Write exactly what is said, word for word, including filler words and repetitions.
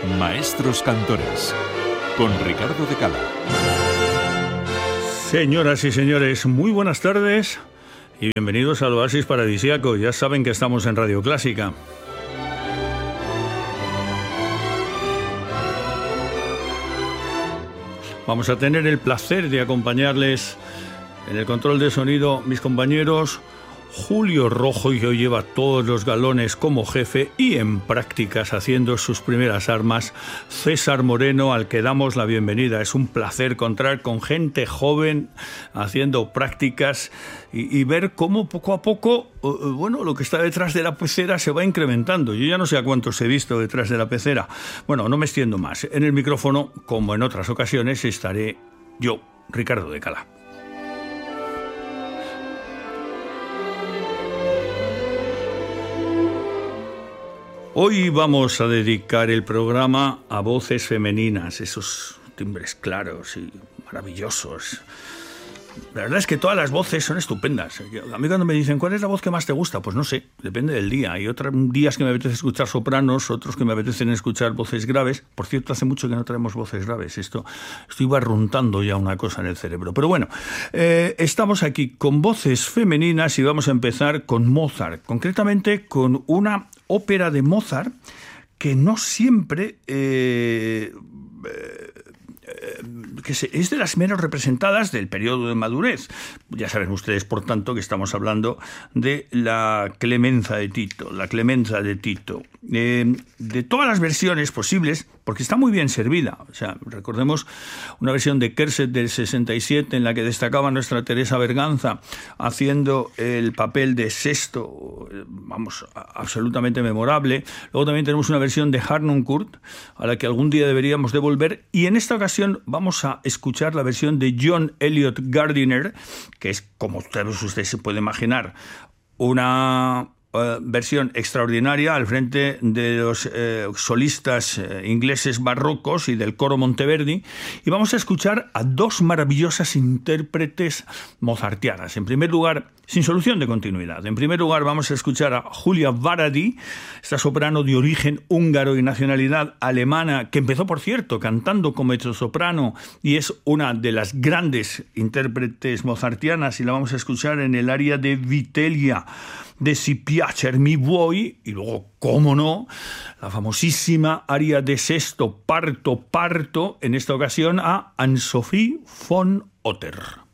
Maestros Cantores, con Ricardo de Cala. Señoras y señores, muy buenas tardes y bienvenidos al Oasis Paradisíaco. Ya saben que estamos en Radio Clásica. Vamos a tener el placer de acompañarles en el control de sonido mis compañeros Julio Rojo, que hoy lleva todos los galones como jefe, y en prácticas haciendo sus primeras armas, César Moreno, al que damos la bienvenida. Es un placer contar con gente joven haciendo prácticas y, y ver cómo poco a poco, bueno, lo que está detrás de la pecera se va incrementando. Yo ya no sé a cuántos he visto detrás de la pecera. Bueno, no me extiendo más. En el micrófono, como en otras ocasiones, estaré yo, Ricardo de Cala. Hoy vamos a dedicar el programa a voces femeninas, esos timbres claros y maravillosos. La verdad es que todas las voces son estupendas. A mí cuando me dicen, ¿cuál es la voz que más te gusta? Pues no sé, depende del día. Hay otros días que me apetece escuchar sopranos, otros que me apetecen escuchar voces graves. Por cierto, hace mucho que no traemos voces graves. Esto, estoy barruntando ya una cosa en el cerebro. Pero bueno, eh, estamos aquí con voces femeninas y vamos a empezar con Mozart. Concretamente con una ópera de Mozart que no siempre... Eh, eh, que es de las menos representadas del periodo de madurez. Ya saben ustedes, por tanto, que estamos hablando de la Clemenza de Tito, la Clemenza de Tito. Eh, de todas las versiones posibles, porque está muy bien servida. O sea, recordemos una versión de Kerset del sesenta y siete en la que destacaba nuestra Teresa Berganza haciendo el papel de Sesto, vamos, absolutamente memorable. Luego también tenemos una versión de Harnoncourt a la que algún día deberíamos de volver, y en esta ocasión vamos a escuchar la versión de John Eliot Gardiner, que es, como ustedes, ustedes se pueden imaginar, una Uh, versión extraordinaria al frente de los uh, solistas uh, ingleses barrocos y del coro Monteverdi, y vamos a escuchar a dos maravillosas intérpretes mozartianas. En primer lugar, sin solución de continuidad, en primer lugar vamos a escuchar a Julia Varadi, esta soprano de origen húngaro y nacionalidad alemana, que empezó, por cierto, cantando como mezzosoprano y es una de las grandes intérpretes mozartianas, y la vamos a escuchar en el aria de Vitellia de Si piacer mi vuoi, y luego, cómo no, la famosísima aria de Sesto, Parto, Parto, en esta ocasión a Anne-Sophie von Otter.